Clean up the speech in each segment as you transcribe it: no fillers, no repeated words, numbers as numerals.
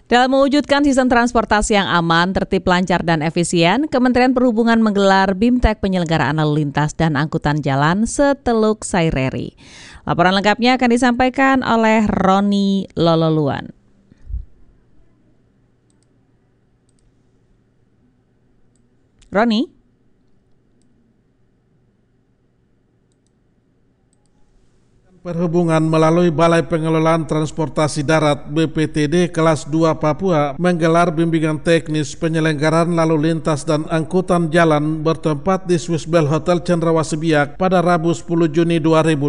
Dalam mewujudkan sistem transportasi yang aman, tertib, lancar, dan efisien, Kementerian Perhubungan menggelar BIMTEK Penyelenggaraan Lalu Lintas dan Angkutan Jalan Seteluk Saireri. Laporan lengkapnya akan disampaikan oleh Roni Lololuan. Roni? Perhubungan melalui Balai Pengelolaan Transportasi Darat BPTD kelas 2 Papua menggelar bimbingan teknis penyelenggaraan lalu lintas dan angkutan jalan bertempat di Swissbell Hotel Cendrawasih Biak pada Rabu 10 Juni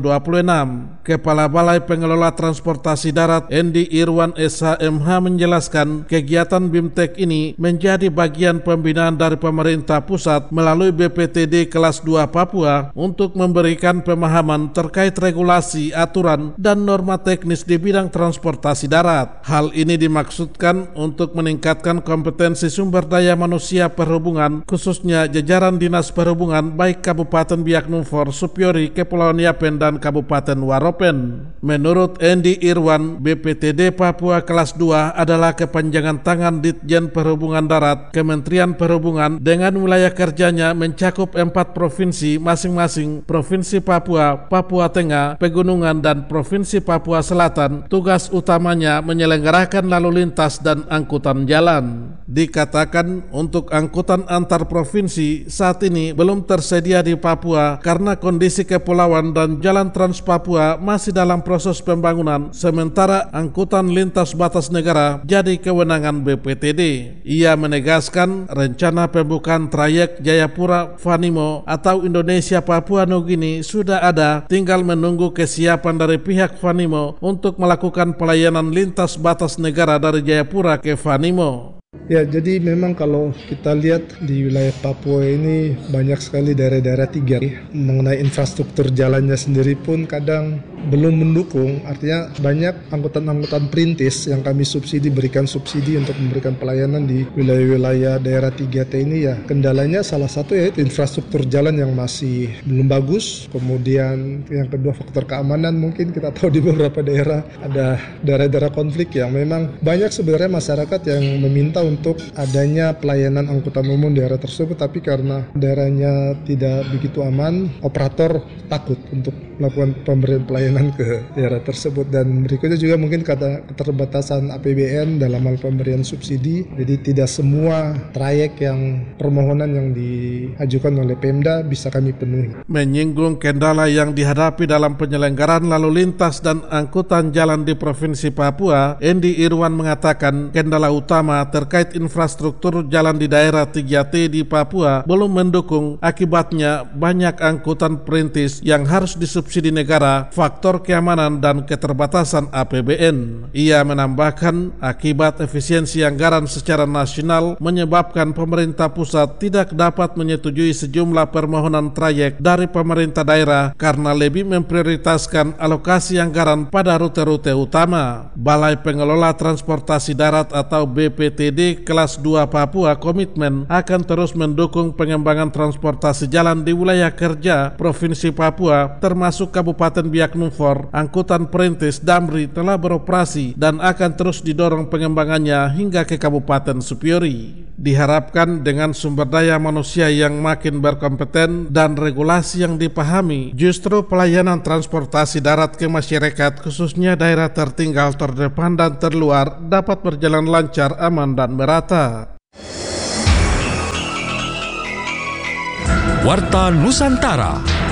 2026. Kepala Balai Pengelola Transportasi Darat Endi Irwan SHMH menjelaskan kegiatan BIMTEK ini menjadi bagian pembinaan dari pemerintah pusat melalui BPTD kelas 2 Papua untuk memberikan pemahaman terkait regulasi, aturan, dan norma teknis di bidang transportasi darat. Hal ini dimaksudkan untuk meningkatkan kompetensi sumber daya manusia perhubungan, khususnya jajaran Dinas Perhubungan baik Kabupaten Biak Numfor, Supiori, Kepulauan Yapen, dan Kabupaten Waropen. Menurut Endi Irwan, BPTD Papua kelas 2 adalah kepanjangan tangan Ditjen Perhubungan Darat, Kementerian Perhubungan dengan wilayah kerjanya mencakup 4 provinsi masing-masing, Provinsi Papua, Papua Tengah, Pegunungan, dan Provinsi Papua Selatan. Tugas utamanya menyelenggarakan lalu lintas dan angkutan jalan. Dikatakan untuk angkutan antar provinsi saat ini belum tersedia di Papua karena kondisi kepulauan dan jalan Trans Papua masih dalam proses pembangunan, sementara angkutan lintas batas negara jadi kewenangan BPTD. Ia menegaskan rencana pembukaan trayek Jayapura-Vanimo atau Indonesia Papua Nugini sudah ada, tinggal menunggu kesiapan dari pihak Vanimo untuk melakukan pelayanan lintas batas negara dari Jayapura ke Vanimo. Ya, jadi memang kalau kita lihat di wilayah Papua ini banyak sekali daerah-daerah 3. Mengenai infrastruktur jalannya sendiri pun kadang belum mendukung. Artinya banyak angkutan-angkutan perintis yang kami berikan subsidi untuk memberikan pelayanan di wilayah-wilayah daerah 3T ini. Ya, kendalanya salah satu yaitu infrastruktur jalan yang masih belum bagus. Kemudian yang kedua faktor keamanan, mungkin kita tahu di beberapa daerah ada daerah-daerah konflik yang memang banyak sebenarnya masyarakat yang meminta untuk adanya pelayanan angkutan umum daerah tersebut, tapi karena daerahnya tidak begitu aman, operator takut untuk melakukan pemberian pelayanan ke daerah tersebut. Dan berikutnya juga mungkin keterbatasan APBN dalam hal pemberian subsidi, jadi tidak semua trayek yang permohonan yang diajukan oleh Pemda bisa kami penuhi. Menyinggung kendala yang dihadapi dalam penyelenggaraan lalu lintas dan angkutan jalan di Provinsi Papua, Endi Irwan mengatakan kendala utama terkait infrastruktur jalan di daerah 3T di Papua belum mendukung, akibatnya banyak angkutan perintis yang harus disubsidi negara, faktor keamanan, dan keterbatasan APBN. Ia menambahkan akibat efisiensi anggaran secara nasional menyebabkan pemerintah pusat tidak dapat menyetujui sejumlah permohonan trayek dari pemerintah daerah karena lebih memprioritaskan alokasi anggaran pada rute-rute utama. Balai Pengelola Transportasi Darat atau BPTD kelas 2 Papua komitmen akan terus mendukung pengembangan transportasi jalan di wilayah kerja Provinsi Papua, termasuk Kabupaten Biak Numfor. Angkutan perintis Damri telah beroperasi dan akan terus didorong pengembangannya hingga ke Kabupaten Supiori. Diharapkan dengan sumber daya manusia yang makin berkompeten dan regulasi yang dipahami, justru pelayanan transportasi darat ke masyarakat, khususnya daerah tertinggal, terdepan, dan terluar dapat berjalan lancar, aman, dan merata. Warta Nusantara.